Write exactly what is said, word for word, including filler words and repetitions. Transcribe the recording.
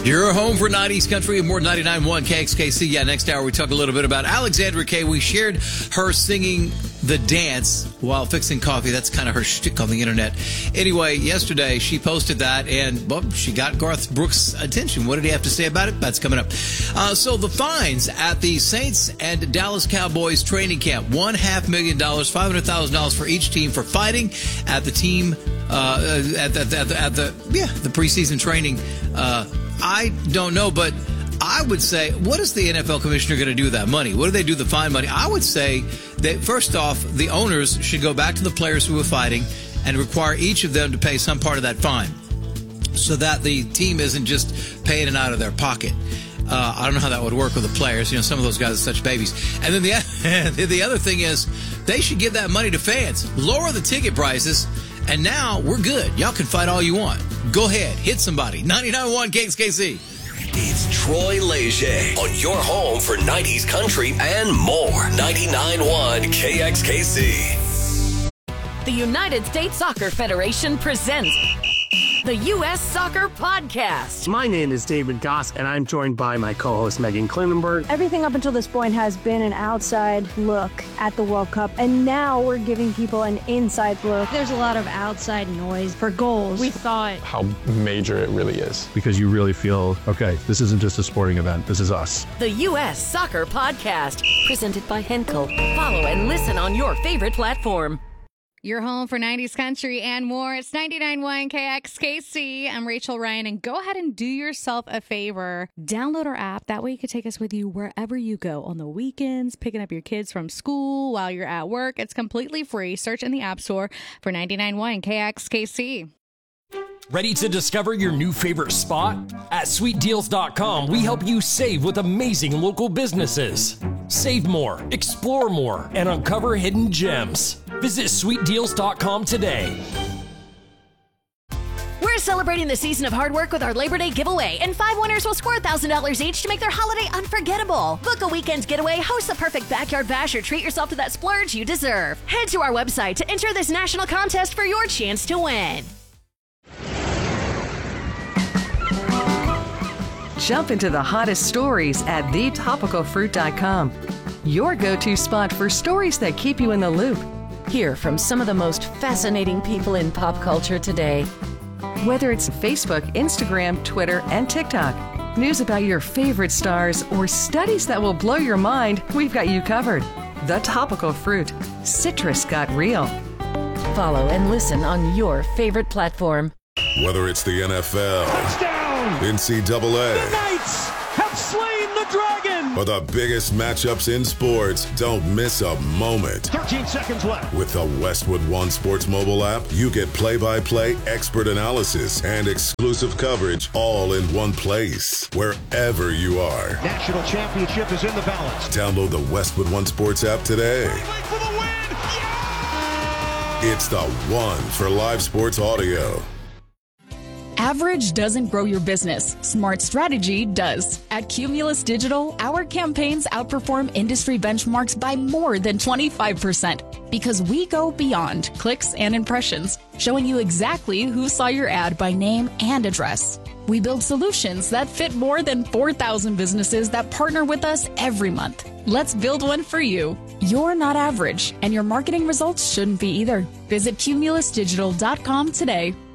You're home for nineties country and more. Ninety-nine point one K X K C. Yeah, next hour we talk a little bit about Alexandra Kay. We shared her singing the dance while fixing coffee. That's kind of her shtick on the internet. Anyway, yesterday she posted that, and well, she got Garth Brooks' attention. What did he have to say about it? That's coming up. Uh, so the fines at the Saints and Dallas Cowboys training camp: one half million dollars, five hundred thousand dollars for each team for fighting at the team uh, at the, at the at the yeah the preseason training. Uh, I don't know, but I would say, what is the N F L commissioner going to do with that money? What do they do with the fine money? I would say that, first off, the owners should go back to the players who were fighting and require each of them to pay some part of that fine so that the team isn't just paying it out of their pocket. Uh, I don't know how that would work with the players. You know, some of those guys are such babies. And then the, the other thing is they should give that money to fans. Lower the ticket prices, and now we're good. Y'all can fight all you want. Go ahead. Hit somebody. ninety-nine point one K X K C. It's Troy Leger on your home for nineties country and more. ninety-nine point one K X K C. The United States Soccer Federation presents the U S Soccer Podcast. My name is David Goss, and I'm joined by my co-host Megan Klinenberg. Everything up until this point has been an outside look at the World Cup, and now we're giving people an inside look. There's a lot of outside noise for goals. We thought how major it really is. Because you really feel, okay, this isn't just a sporting event, this is us. The U S Soccer Podcast, presented by Henkel. Follow and listen on your favorite platform. You're home for nineties country and more. It's ninety-nine point one K X K C. I'm Rachel Ryan, and go ahead and do yourself a favor. Download our app. That way you can take us with you wherever you go on the weekends, picking up your kids from school while you're at work. It's completely free. Search in the App Store for ninety-nine point one K X K C. Ready to discover your new favorite spot? At sweet deals dot com, we help you save with amazing local businesses. Save more, explore more, and uncover hidden gems. Visit sweet deals dot com today. We're celebrating the season of hard work with our Labor Day giveaway, and five winners will score one thousand dollars each to make their holiday unforgettable. Book a weekend getaway, host the perfect backyard bash, or treat yourself to that splurge you deserve. Head to our website to enter this national contest for your chance to win. Jump into the hottest stories at the topical fruit dot com. Your go-to spot for stories that keep you in the loop. Hear from some of the most fascinating people in pop culture today. Whether it's Facebook, Instagram, Twitter, and TikTok, news about your favorite stars, or studies that will blow your mind, we've got you covered. The Topical Fruit. Citrus got real. Follow and listen on your favorite platform. Whether it's the N F L, touchdown, N C double A, the Knights have slain the dragon, or the biggest matchups in sports, don't miss a moment. thirteen seconds left. With the Westwood One Sports mobile app, you get play-by-play expert analysis and exclusive coverage all in one place, wherever you are. National championship is in the balance. Download the Westwood One Sports app today. For the win. Yeah! It's the one for live sports audio. Average doesn't grow your business. Smart strategy does. At Cumulus Digital, our campaigns outperform industry benchmarks by more than twenty-five percent because we go beyond clicks and impressions, showing you exactly who saw your ad by name and address. We build solutions that fit more than four thousand businesses that partner with us every month. Let's build one for you. You're not average, and your marketing results shouldn't be either. Visit cumulus digital dot com today.